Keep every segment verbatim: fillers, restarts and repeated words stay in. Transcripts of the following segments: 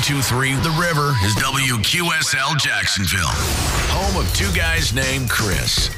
two three The River is W Q S L Jacksonville, home of two guys named Chris.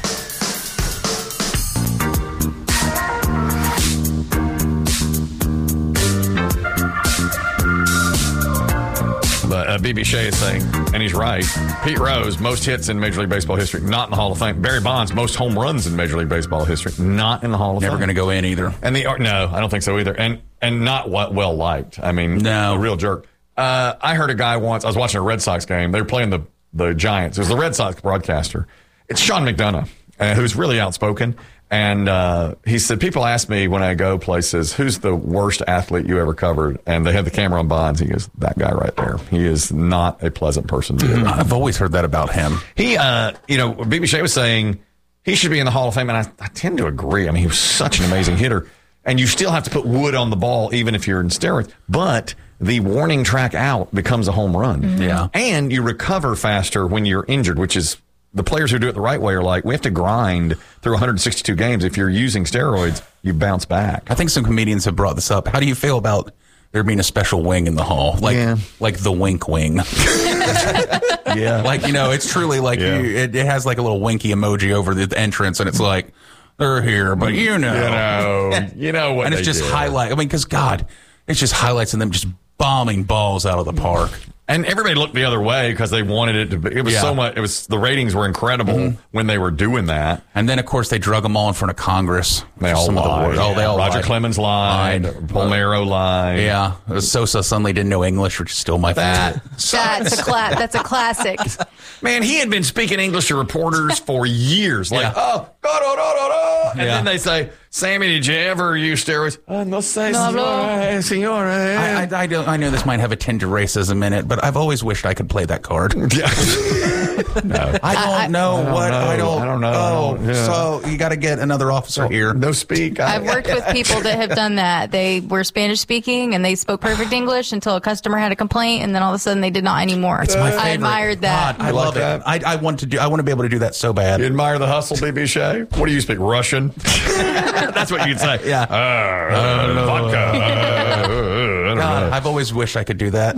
But uh, B B Shea is saying, and he's right, Pete Rose, most hits in Major League Baseball history, not in the Hall of Fame. Barry Bonds, most home runs in Major League Baseball history, not in the Hall of Never Fame. going to go in either. And the no, I don't think so either. And and not what well liked. I mean, no, a real jerk. Uh, I heard a guy once. I was watching a Red Sox game. They were playing the the Giants. It was the Red Sox broadcaster. It's Sean McDonough, uh, who's really outspoken. And uh, he said, people ask me when I go places, who's the worst athlete you ever covered? And they had the camera on Bonds. He goes, that guy right there. He is not a pleasant person to be. I've always heard that about him. He, uh, you know, B B Shea was saying he should be in the Hall of Fame, and I, I tend to agree. I mean, he was such an amazing hitter. And you still have to put wood on the ball, even if you're in steroids. But the warning track out becomes a home run. Mm-hmm. Yeah. And you recover faster when you're injured, which is the players who do it the right way are like, we have to grind through one hundred sixty-two games. If you're using steroids, you bounce back. I think some comedians have brought this up. How do you feel about there being a special wing in the hall? Like, yeah. like the wink wing. Yeah. Like, you know, it's truly like yeah. you, it, it has like a little winky emoji over the entrance, and it's like, they're here, but you know. You know, you know what And it's they just do. highlight. I mean, because, God, it's just highlights of them just bombing balls out of the park. And everybody looked the other way because they wanted it to be. It was Yeah. so much. It was the ratings were incredible Mm-hmm. when they were doing that. And then, of course, they drug them all in front of Congress. They all Some of the lied. worst. Oh, they all Roger lied. Clemens lied. Lied. Palmeiro lied. Yeah. Sosa suddenly didn't know English, which is still my That favorite. That's a cla- That's a classic. Man, he had been speaking English to reporters for years. Like, Yeah. oh, da, da, da, da, da. And Yeah. then they say, Sammy, did you ever use steroids? Oh, no sé, No, no. señora, señora. I, I, I, don't, I know this might have a tinge of racism in it, but I've always wished I could play that card. Yeah. No. I don't I- know I don't what know. I don't. I don't know. Oh, I don't- yeah. so you got to get another officer here. No speak. I- I've worked with people that have done that. They were Spanish speaking and they spoke perfect English until a customer had a complaint, and then all of a sudden they did not anymore. It's my favorite. I admired that. God, I You like love it. that? I, I want to do. I want to be able to do that so bad. You admire the hustle, B B Shea? What do you speak, Russian? That's what you'd say. Yeah. Uh, uh, vodka. Uh, uh, I don't God, know. I've always wished I could do that.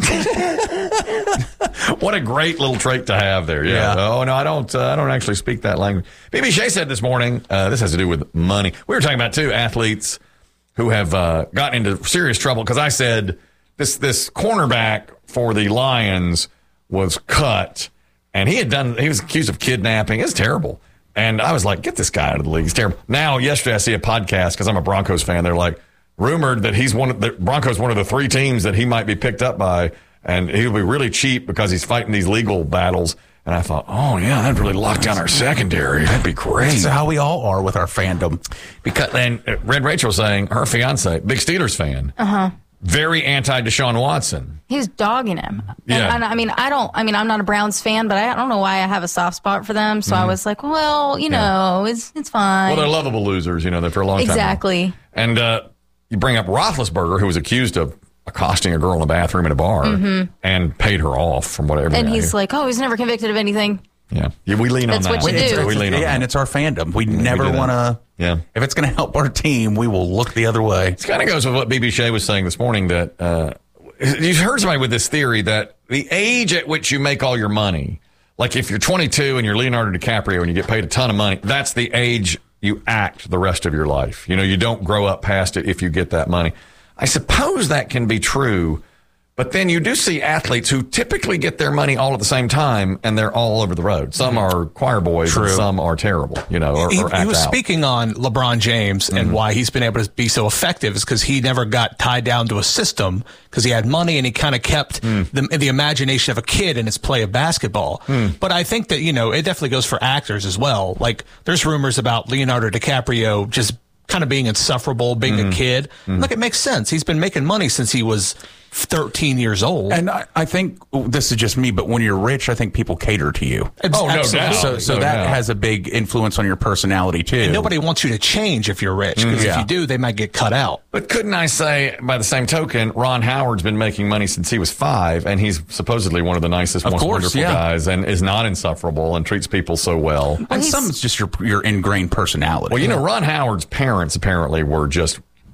What a great little trait to have there. Yeah. Yeah. Oh, no, I don't uh, I don't actually speak that language. B B Shea said this morning, uh, this has to do with money. We were talking about, too, athletes who have uh, gotten into serious trouble because I said this this cornerback for the Lions was cut, and he had done, he was accused of kidnapping. It's terrible. And I was like, get this guy out of the league. It's terrible. Now, yesterday, I see a podcast because I'm a Broncos fan. They're like, rumored that he's one of the Broncos, one of the three teams that he might be picked up by, and he'll be really cheap because he's fighting these legal battles. And I thought, oh yeah, that'd really lock down our secondary. That'd be great. That's how we all are with our fandom. Because and uh, Red Rachel saying her fiance, big Steelers fan, uh-huh. very anti Deshaun Watson. He's dogging him. Yeah. And, and I mean, I don't, I mean, I'm not a Browns fan, but I don't know why I have a soft spot for them. So I was like, well, you know, it's it's fine. Well, they're lovable losers, you know, they're for a long time. Exactly. And uh, you bring up Roethlisberger, who was accused of accosting a girl in a bathroom in a bar and paid her off from whatever. And he's like, oh, he's never convicted of anything. yeah. yeah, we lean That's on what that. you It's- do. We lean on yeah, that. and it's our fandom. We never do that. want to. Yeah. If it's going to help our team, we will look the other way. It kind of goes with what B B Shea was saying this morning that uh, you've heard somebody with this theory that the age at which you make all your money, like if you're twenty-two and you're Leonardo DiCaprio and you get paid a ton of money, that's the age you act the rest of your life. You know, you don't grow up past it if you get that money. I suppose that can be true. But then you do see athletes who typically get their money all at the same time, and they're all over the road. Some are choir boys, and True. some are terrible, you know, or, He, or he act was out. speaking on LeBron James and Mm-hmm. why he's been able to be so effective is because he never got tied down to a system because he had money and he kind of kept Mm. the, the imagination of a kid in his play of basketball. Mm. But I think that, you know, it definitely goes for actors as well. Like there's rumors about Leonardo DiCaprio just kind of being insufferable, being Mm-hmm. a kid. Look, it makes sense. He's been making money since he was thirteen years old. And I, I think this is just me, but when you're rich, I think people cater to you. It's Oh, no absolutely- doubt. So, so No that doubt. has a big influence on your personality too. And nobody wants you to change if you're rich because Yeah. if you do, they might get cut out. But couldn't I say, by the same token, Ron Howard's been making money since he was five, and he's supposedly one of the nicest, Of most course, wonderful yeah. guys, and is not insufferable and treats people so well. and he's- some it's just your your ingrained personality. Well, you know, Ron Howard's parents apparently were just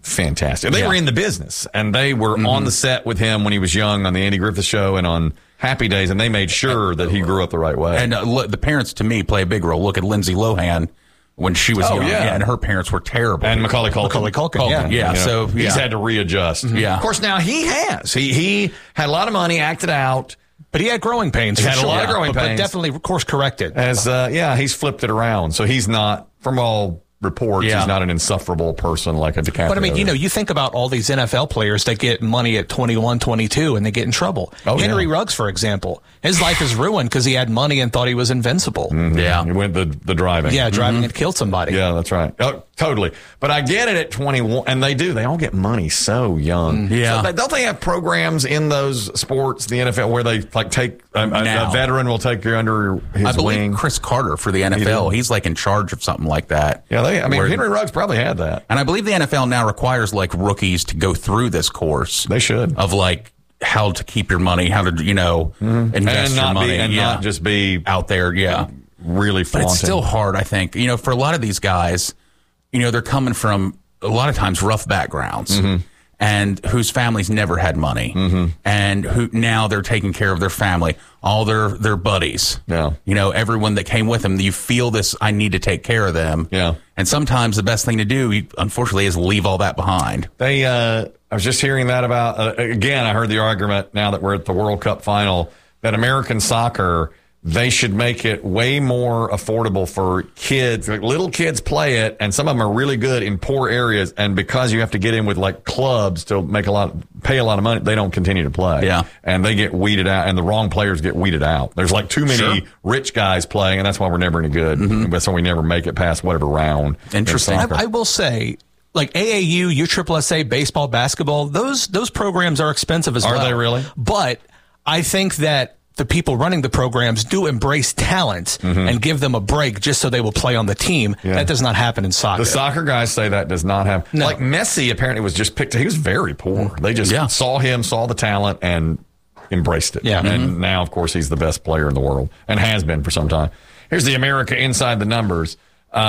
fantastic. They Yeah. were in the business, and they were Mm-hmm. on the set with him when he was young on the Andy Griffith Show and on Happy Days, and they made sure that he grew up the right way. And uh, look, the parents, to me, play a big role. Look at Lindsay Lohan when she was Oh, young, yeah. and her parents were terrible. And Macaulay Culkin. Macaulay Culkin, yeah. Yeah, You know, so, he's yeah. had to readjust. Yeah. Of course, now he has. He he had a lot of money, acted out. But he had growing pains. He for had a sure. lot of growing but, pains. But definitely course corrected. As uh, yeah, he's flipped it around. So he's not, from all reports, Yeah. he's not an insufferable person like a DiCaprio. But I mean, you know, you think about all these N F L players that get money at twenty-one, twenty-two, and they get in trouble. Oh, Henry yeah. Ruggs, for example, his life is ruined because he had money and thought he was invincible. yeah. he went the the driving. Yeah, driving and killed somebody. Yeah, that's right. Oh, totally. But I get it at twenty-one, and they do. They all get money so young. Yeah. So they, don't they have programs in those sports, the N F L, where they like take a, a, Now. a veteran will take you under his I believe wing? Chris Carter for the N F L, did. he's like in charge of something like that. Yeah, they. I mean, Where- Henry Ruggs probably had that. And I believe the N F L now requires like rookies to go through this course. They should. Of like how to keep your money, how to, you know, invest and your not money. be and yeah. not just be out there. Yeah. really But flaunting. it's still hard, I think. You know, for a lot of these guys, you know, they're coming from a lot of times rough backgrounds Mm-hmm. and whose families never had money and who now they're taking care of their family, all their, their buddies. Yeah. You know, everyone that came with them, you feel this, I need to take care of them. Yeah. And sometimes the best thing to do, you- unfortunately, is leave all that behind. They, uh, I was just hearing that about, uh, again, I heard the argument now that we're at the World Cup final that American soccer, they should make it way more affordable for kids. Like little kids play it, and some of them are really good in poor areas. And because you have to get in with like clubs to make a lot, pay a lot of money, they don't continue to play. Yeah. And they get weeded out, and the wrong players get weeded out. There's like too many Sure. rich guys playing, and that's why we're never any good. That's why we never make it past whatever round. in Interesting. soccer. I, I will say, like A A U, U S S A, baseball, basketball, those those programs are expensive as Are well. they really? But I think that the people running the programs do embrace talent and give them a break just so they will play on the team. Yeah. That does not happen in soccer. The soccer guys say that does not have. No. Like Messi apparently was just picked. He was very poor. They just Yeah. saw him, saw the talent, and embraced it. Yeah. And now, of course, he's the best player in the world and has been for some time. Here's the America Inside the Numbers.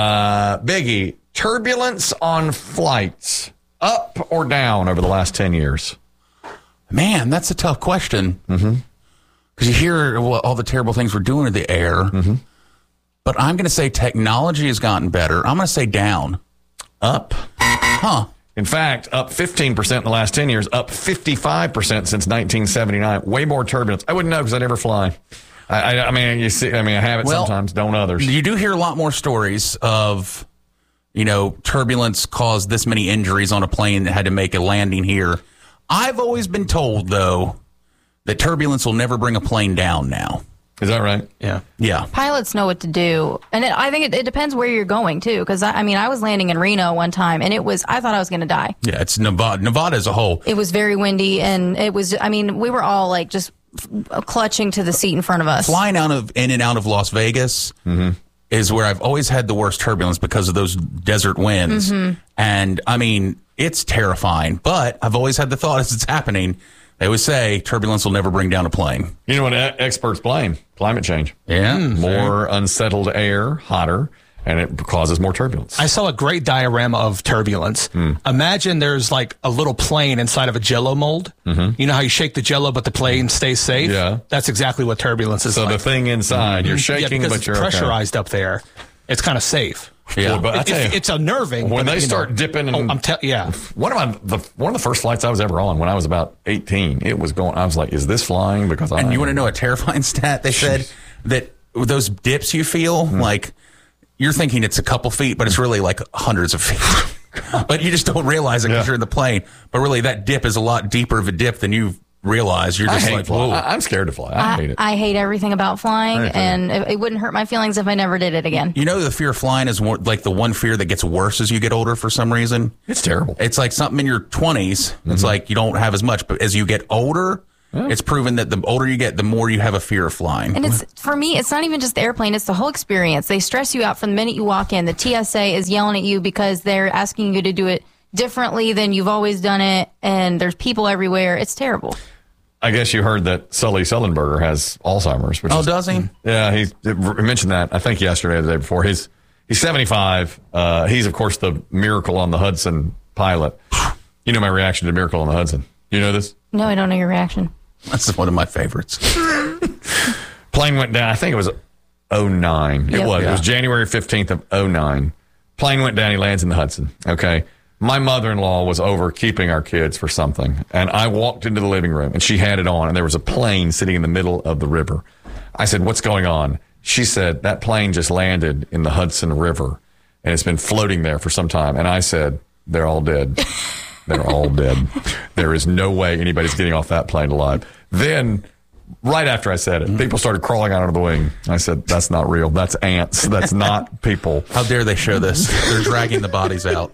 Uh, Biggie, turbulence on flights, up or down over the last ten years? Man, that's a tough question. Mm-hmm. Because you hear well, all the terrible things we're doing in the air. Mm-hmm. But I'm going to say technology has gotten better. I'm going to say down. Up. Huh. In fact, up fifteen percent in the last ten years, up fifty-five percent since nineteen seventy-nine. Way more turbulence. I wouldn't know because I never fly. I, I, I mean, you see, I mean, I have it Well, sometimes, don't others. You do hear a lot more stories of, you know, turbulence caused this many injuries on a plane that had to make a landing here. I've always been told, though, that turbulence will never bring a plane down now. Is that right? yeah. Yeah. Pilots know what to do, and it, I think it, it depends where you're going too. Because I, I mean, I was landing in Reno one time, and it was I thought I was going to die. Yeah, it's Nevada. Nevada as a whole. It was very windy, and it was. I mean, we were all like just f- clutching to the seat in front of us. Flying out of in and out of Las Vegas is where I've always had the worst turbulence because of those desert winds. And I mean, it's terrifying, but I've always had the thought as it's happening, they always say turbulence will never bring down a plane. You know what e- experts blame? Climate change. Yeah. More unsettled air, hotter, and it causes more turbulence. I saw a great diorama of turbulence. Imagine there's like a little plane inside of a Jell-O mold. You know how you shake the Jell-O, but the plane stays safe? Yeah. That's exactly what turbulence is so like. the thing inside, you're yeah, shaking, because but it's you're okay. pressurized up there. It's kind of safe. Yeah. Well, but I It- tell you, it's, it's unnerving. when but, they you know, start dipping, and oh, I'm tell yeah. one of my the one of the first flights I was ever on when I was about eighteen, it was going. I was like, "Is this flying?" Because I And you want to know a terrifying stat? They said that those dips you feel, like you're thinking it's a couple feet, but it's really like hundreds of feet. But you just don't realize it because Yeah. you're in the plane. But really, that dip is a lot deeper of a dip than you realize. You're I just hate like, flying. whoa. I, I'm scared to fly. I, hate I, it. I hate everything about flying, I hate it. and it, it wouldn't hurt my feelings if I never did it again. You know, the fear of flying is more, like the one fear that gets worse as you get older for some reason. it's terrible. It's like something in your twenties. It's like you don't have as much, but as you get older, it's proven that the older you get, the more you have a fear of flying. And it's for me, it's not even just the airplane; it's the whole experience. They stress you out from the minute you walk in. The T S A is yelling at you because they're asking you to do it differently than you've always done it, and there's people everywhere. It's terrible. I guess you heard that Sully Sullenberger has Alzheimer's. Which Oh, is, does he? Yeah, he mentioned that. I think yesterday or the day before. He's he's seventy-five. Uh, he's of course the Miracle on the Hudson pilot. You know my reaction to Miracle on the Hudson. You know this? No, I don't know your reaction. That's one of my favorites. Plane went down. I think it was oh nine. It Yep. was. Yeah. It was January fifteenth of oh nine. Plane went down. He lands in the Hudson. Okay. My mother-in-law was over keeping our kids for something. And I walked into the living room and she had it on and there was a plane sitting in the middle of the river. I said, what's going on? She said, that plane just landed in the Hudson River and it's been floating there for some time. And I said, they're all dead. They're all dead. There is no way anybody's getting off that plane alive. Then, right after I said it, people started crawling out of the wing. I said, that's not real. That's ants. That's not people. How dare they show this? They're dragging the bodies out.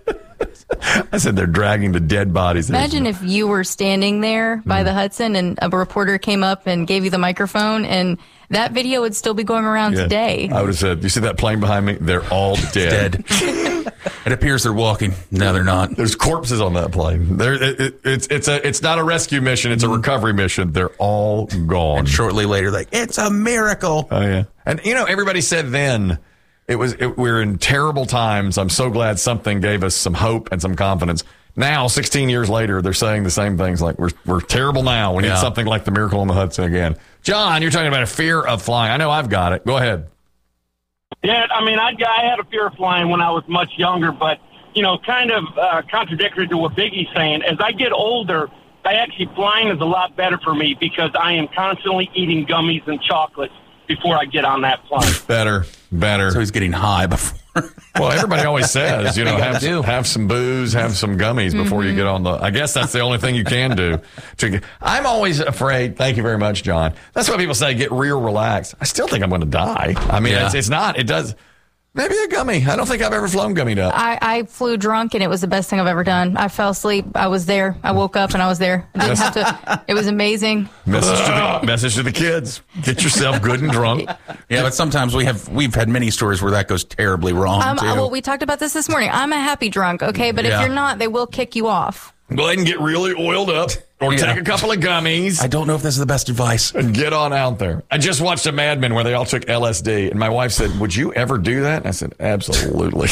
I said, they're dragging the dead bodies. Imagine if you were standing there by the Hudson and a reporter came up and gave you the microphone, and that video would still be going around Yeah. today. I would have said, you see that plane behind me? They're all dead. Dead. It appears they're walking. No, they're not. There's corpses on that plane. There, it, it, it's it's a it's not a rescue mission. It's a recovery mission. They're all gone. And shortly later, like, it's a miracle. Oh yeah. And you know, everybody said then it was it, we're in terrible times. I'm so glad something gave us some hope and some confidence. Now, sixteen years later, they're saying the same things. Like we're we're terrible now. We need Yeah. something like the Miracle on the Hudson again. John, you're talking about a fear of flying. I know I've got it. Go ahead. Yeah, I mean, I, I had a fear of flying when I was much younger, but, you know, kind of uh, contradictory to what Biggie's saying. As I get older, I actually, flying is a lot better for me because I am constantly eating gummies and chocolates before I get on that plane. Better, better. So he's getting high before. Well, everybody always says, you know, You gotta have, do. have some booze, have some gummies before you get on the. I guess that's the only thing you can do. To get, I'm always afraid. Thank you very much, John. That's why people say get real relaxed. I still think I'm going to die. I mean, Yeah. it's, it's not. It does. Maybe a gummy. I don't think I've ever flown gummied up. I, I flew drunk, and it was the best thing I've ever done. I fell asleep. I was there. I woke up, and I was there. I didn't have to. It was amazing. Message to the message to the kids: get yourself good and drunk. Yeah, but sometimes we have we've had many stories where that goes terribly wrong Um, too. well, we talked about this this morning. I'm a happy drunk, okay? But Yeah. if you're not, they will kick you off. Go ahead and get really oiled up, or Yeah. take a couple of gummies. I don't know if this is the best advice. And get on out there. I just watched a Mad Men where they all took L S D, and my wife said, "Would you ever do that?" And I said, "Absolutely."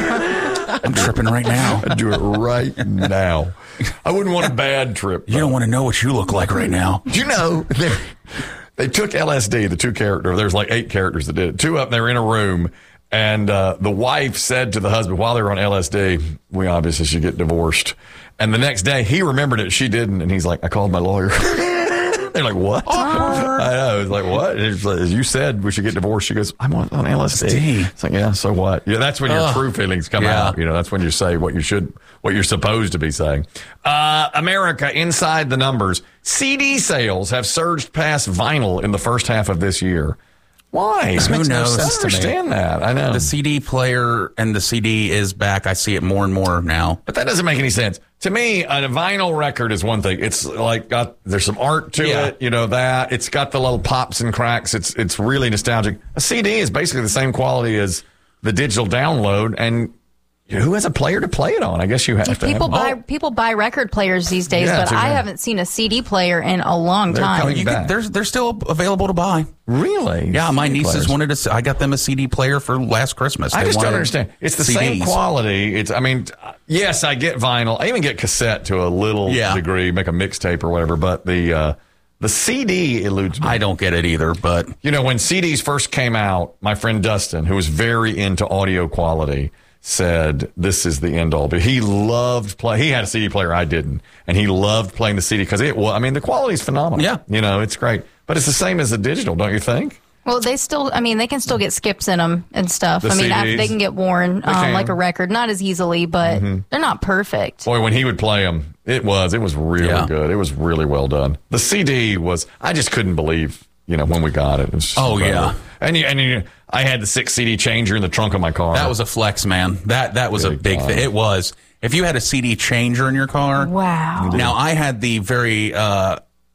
I'm tripping right now. I'd do it right now. I wouldn't want a bad trip. You don't want to know what you look like right now. Do you know they, they took L S D? The two characters. There's like eight characters that did it. Two of them. They were in a room, and uh, the wife said to the husband while they were on L S D, "We obviously should get divorced." And the next day, he remembered it. She didn't, and he's like, "I called my lawyer." They're like, "What?" I know. It's like, "What?" It's like, as you said, we should get divorced. She goes, "I'm on, on L S D." L S D. It's like, yeah, so what? Yeah, that's when your Ugh. true feelings come Yeah. out. You know, that's when you say what you should, what you're supposed to be saying. Uh, America, inside the numbers, C D sales have surged past vinyl in the first half of this year. Why? Who Makes no knows? sense to me. I understand that. I know. The C D player and the C D is back. I see it more and more now. But that doesn't make any sense. To me, a vinyl record is one thing. It's like got there's some art to Yeah. it, you know that. It's got the little pops and cracks. It's it's really nostalgic. A C D is basically the same quality as the digital download, and you know, who has a player to play it on? I guess you have to. People have buy Oh, people buy record players these days, Yeah, but too, I yeah. haven't seen a C D player in a long They're time. coming You back. can, they're, they're still available to buy. really? Yeah, my C D nieces players. wanted to. I got them a C D player for last Christmas. I They just don't wanted understand. It's the C same Ds. quality. It's. I mean, yes, I get vinyl. I even get cassette to a little Yeah. degree, make a mixtape or whatever. But the uh, the C D eludes me. I don't get it either, but You know, when C Ds first came out, my friend Dustin, who was very into audio quality, said this is the end all. But he loved play. He had a C D player, I didn't, and he loved playing the C D because it. Well, I mean, the quality is phenomenal. Yeah. you know, it's great. But it's the same as the digital, don't you think? Well, they still, I mean, they can still get skips in them and stuff. The I mean, C Ds? after they can get worn um, can. like a record, not as easily, but they're not perfect. Boy, when he would play them, it was it was really Yeah. good. It was really well done. The C D was. I just couldn't believe. You know, when we got it. It was just Oh, incredible. yeah. And you, and you, I had the six C D changer in the trunk of my car. that was a flex, man. That that was a Good big God. thing. It was. If you had a C D changer in your car, Wow. Now I had the very uh,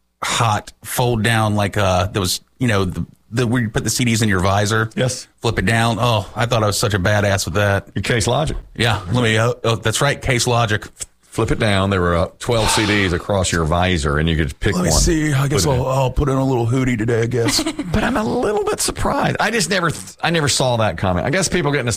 hot fold down, like uh, there was, you know, the, the where you put the C Ds in your visor. Yes. Flip it down. Oh, I thought I was such a badass with that. your Case Logic. Yeah. Let me. Uh, oh, that's right. Case Logic. Flip it down. There were uh, twelve C Ds across your visor, and you could pick one. I guess Put it in. I'll, I'll put in a little hootie today. I guess. But I'm a little bit surprised. I just never, I never saw that comment. I guess people get